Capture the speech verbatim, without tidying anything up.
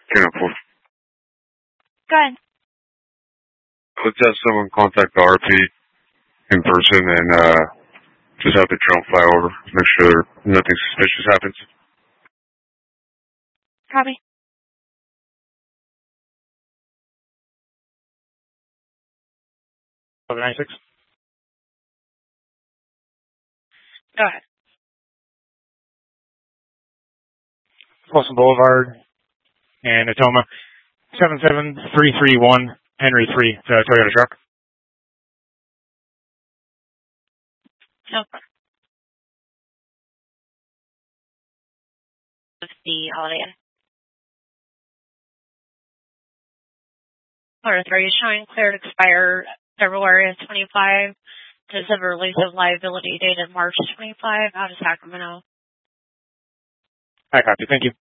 Can I pull? Go ahead. Let's have someone contact the R P in person and uh, just have the drone fly over. Make sure nothing suspicious happens. Copy. eleven ninety-six. Go ahead. Folsom Boulevard and Atoma. seven seven three three one Henry three, the Toyota truck. No problem. With the Holiday Inn. Florida three showing cleared expire February of twenty-five. Does have a release of liability dated March twenty-five out of Sacramento. I copy. Thank you.